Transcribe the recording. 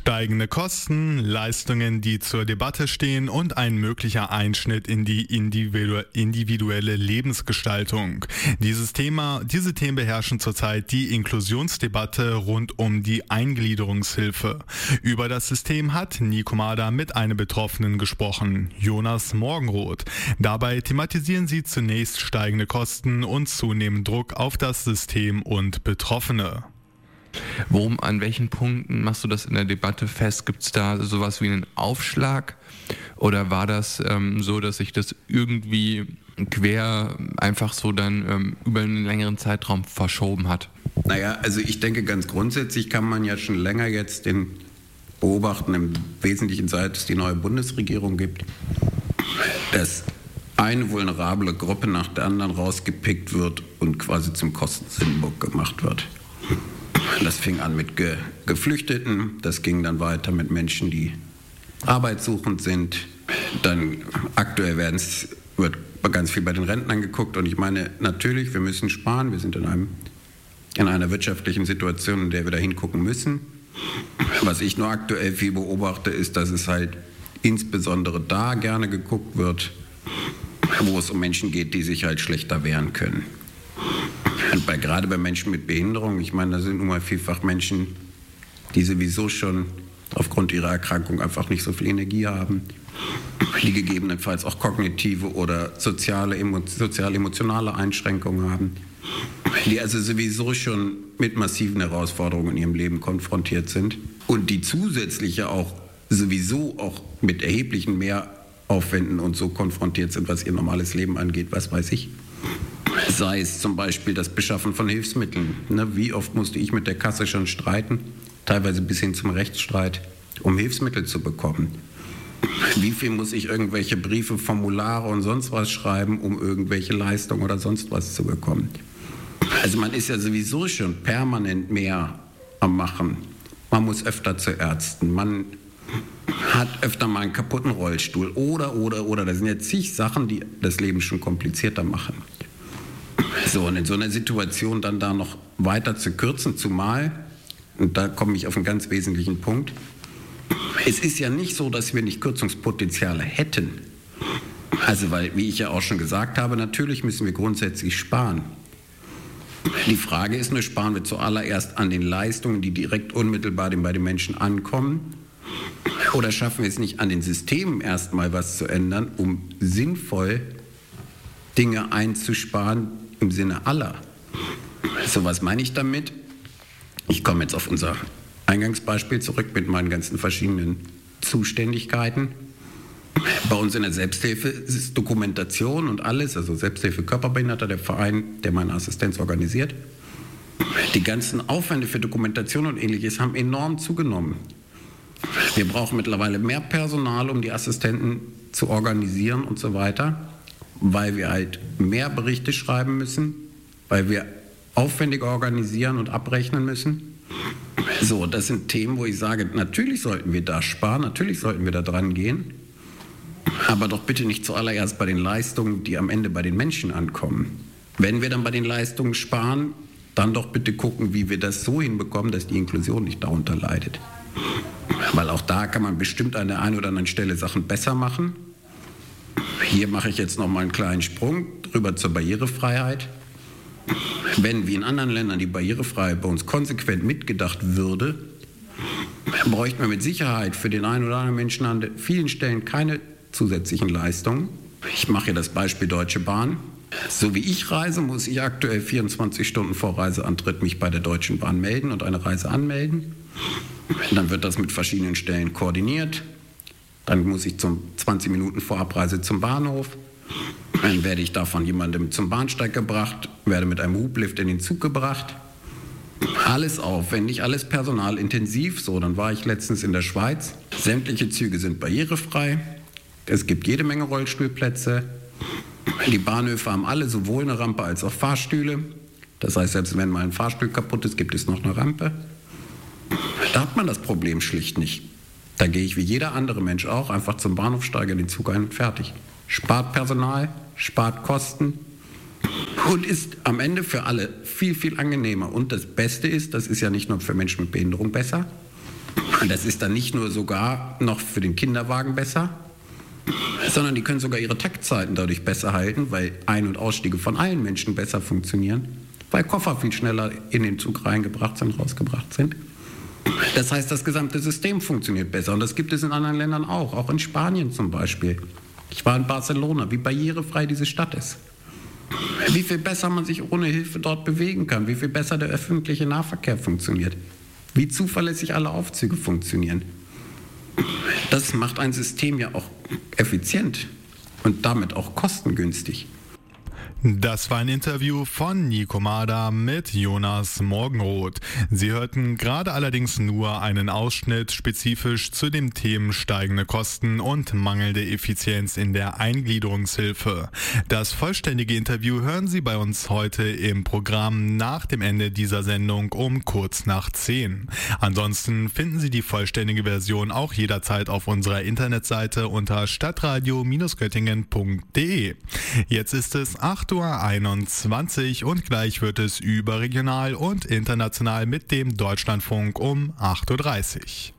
Steigende Kosten, Leistungen, die zur Debatte stehen und ein möglicher Einschnitt in die individuelle Lebensgestaltung. Diese Themen beherrschen zurzeit die Inklusionsdebatte rund um die Eingliederungshilfe. Über das System hat Nico Mader mit einem Betroffenen gesprochen, Jonas Morgenroth. Dabei thematisieren sie zunächst steigende Kosten und zunehmenden Druck auf das System und Betroffene. An welchen Punkten machst du das in der Debatte fest? Gibt es da sowas wie einen Aufschlag? Oder war das so, dass sich das irgendwie quer einfach so dann über einen längeren Zeitraum verschoben hat? Naja, also ich denke, ganz grundsätzlich kann man ja schon länger jetzt den beobachten, im Wesentlichen seit es die neue Bundesregierung gibt, dass eine vulnerable Gruppe nach der anderen rausgepickt wird und quasi zum Kostensündenbock gemacht wird. Das fing an mit Geflüchteten, das ging dann weiter mit Menschen, die arbeitssuchend sind. Dann aktuell wird ganz viel bei den Rentnern geguckt. Und ich meine, natürlich, wir müssen sparen. Wir sind in einer wirtschaftlichen Situation, in der wir da hingucken müssen. Was ich nur aktuell viel beobachte, ist, dass es halt insbesondere da gerne geguckt wird, wo es um Menschen geht, die sich halt schlechter wehren können. Und gerade bei Menschen mit Behinderung, ich meine, da sind nun mal vielfach Menschen, die sowieso schon aufgrund ihrer Erkrankung einfach nicht so viel Energie haben, die gegebenenfalls auch kognitive oder sozial-emotionale Einschränkungen haben, die also sowieso schon mit massiven Herausforderungen in ihrem Leben konfrontiert sind und die zusätzlich ja auch sowieso auch mit erheblichen Mehraufwänden und so konfrontiert sind, was ihr normales Leben angeht, was weiß ich. Sei es zum Beispiel das Beschaffen von Hilfsmitteln. Wie oft musste ich mit der Kasse schon streiten, teilweise bis hin zum Rechtsstreit, um Hilfsmittel zu bekommen? Wie viel muss ich irgendwelche Briefe, Formulare und sonst was schreiben, um irgendwelche Leistungen oder sonst was zu bekommen? Also man ist ja sowieso schon permanent mehr am Machen. Man muss öfter zu Ärzten, man hat öfter mal einen kaputten Rollstuhl oder. Das sind ja zig Sachen, die das Leben schon komplizierter machen. So, und in so einer Situation dann da noch weiter zu kürzen, zumal, und da komme ich auf einen ganz wesentlichen Punkt, es ist ja nicht so, dass wir nicht Kürzungspotenziale hätten. Also, weil, wie ich ja auch schon gesagt habe, natürlich müssen wir grundsätzlich sparen. Die Frage ist nur, sparen wir zuallererst an den Leistungen, die direkt unmittelbar bei den Menschen ankommen, oder schaffen wir es nicht an den Systemen erstmal was zu ändern, um sinnvoll Dinge einzusparen im Sinne aller. So, was meine ich damit? Ich komme jetzt auf unser Eingangsbeispiel zurück mit meinen ganzen verschiedenen Zuständigkeiten. Bei uns in der Selbsthilfe ist Dokumentation und alles, also Selbsthilfe Körperbehinderter, der Verein, der meine Assistenz organisiert. Die ganzen Aufwände für Dokumentation und Ähnliches haben enorm zugenommen. Wir brauchen mittlerweile mehr Personal, um die Assistenten zu organisieren und so weiter, weil wir halt mehr Berichte schreiben müssen, weil wir aufwendiger organisieren und abrechnen müssen. So, das sind Themen, wo ich sage, natürlich sollten wir da sparen, natürlich sollten wir da dran gehen, aber doch bitte nicht zuallererst bei den Leistungen, die am Ende bei den Menschen ankommen. Wenn wir dann bei den Leistungen sparen, dann doch bitte gucken, wie wir das so hinbekommen, dass die Inklusion nicht darunter leidet. Weil auch da kann man bestimmt an der einen oder anderen Stelle Sachen besser machen. Hier mache ich jetzt nochmal einen kleinen Sprung rüber zur Barrierefreiheit. Wenn wie in anderen Ländern die Barrierefreiheit bei uns konsequent mitgedacht würde, bräuchten wir mit Sicherheit für den einen oder anderen Menschen an vielen Stellen keine zusätzlichen Leistungen. Ich mache hier das Beispiel Deutsche Bahn. So wie ich reise, muss ich aktuell 24 Stunden vor Reiseantritt mich bei der Deutschen Bahn melden und eine Reise anmelden. Dann wird das mit verschiedenen Stellen koordiniert. Dann muss ich 20 Minuten vor Abreise zum Bahnhof. Dann werde ich da von jemandem zum Bahnsteig gebracht, werde mit einem Hublift in den Zug gebracht. Alles aufwendig, alles personalintensiv. So, dann war ich letztens in der Schweiz. Sämtliche Züge sind barrierefrei. Es gibt jede Menge Rollstuhlplätze. Die Bahnhöfe haben alle sowohl eine Rampe als auch Fahrstühle. Das heißt, selbst wenn mal ein Fahrstuhl kaputt ist, gibt es noch eine Rampe. Da hat man das Problem schlicht nicht. Da gehe ich wie jeder andere Mensch auch einfach zum Bahnhof, steige in den Zug ein und fertig. Spart Personal, spart Kosten und ist am Ende für alle viel, viel angenehmer. Und das Beste ist, das ist ja nicht nur für Menschen mit Behinderung besser, Und das ist dann nicht nur sogar noch für den Kinderwagen besser, sondern die können sogar ihre Taktzeiten dadurch besser halten, weil Ein- und Ausstiege von allen Menschen besser funktionieren, weil Koffer viel schneller in den Zug reingebracht sind, rausgebracht sind. Das heißt, das gesamte System funktioniert besser und das gibt es in anderen Ländern auch in Spanien zum Beispiel. Ich war in Barcelona, wie barrierefrei diese Stadt ist. Wie viel besser man sich ohne Hilfe dort bewegen kann, wie viel besser der öffentliche Nahverkehr funktioniert, wie zuverlässig alle Aufzüge funktionieren. Das macht ein System ja auch effizient und damit auch kostengünstig. Das war ein Interview von Nico Mader mit Jonas Morgenroth. Sie hörten gerade allerdings nur einen Ausschnitt spezifisch zu den Themen steigende Kosten und mangelnde Effizienz in der Eingliederungshilfe. Das vollständige Interview hören Sie bei uns heute im Programm nach dem Ende dieser Sendung um kurz nach 10. Ansonsten finden Sie die vollständige Version auch jederzeit auf unserer Internetseite unter stadtradio-göttingen.de. Jetzt ist es 8:21 Uhr und gleich wird es überregional und international mit dem Deutschlandfunk um 8:30 Uhr.